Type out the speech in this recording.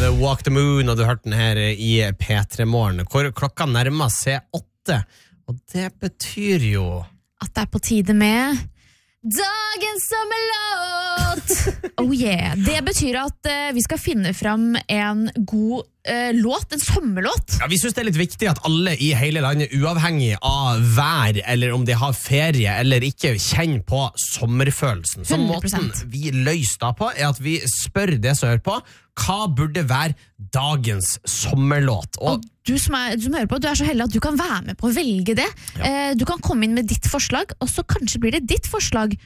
Walk the Moon, og du hørte den her i P3 Morgen, hvor klokka nærmer seg 8, og det betyr jo at det på tide med dagens sommerlåt. Oh yeah. Det betyr at vi skal finne fram en god låt, en sommerlåt. Ja, vi synes det litt viktig at alle i hele landet, uavhengig av vær, eller om de har ferie eller ikke, kjenner på sommerfølelsen. Så 100%. måten vi løser da på er at vi spør det som hører på, hva burde være dagens sommerlåt? Og du som hører på, du så heldig at du kan være med på å velge det. Du kan komme inn med ditt forslag, og så kanskje blir det ditt forslag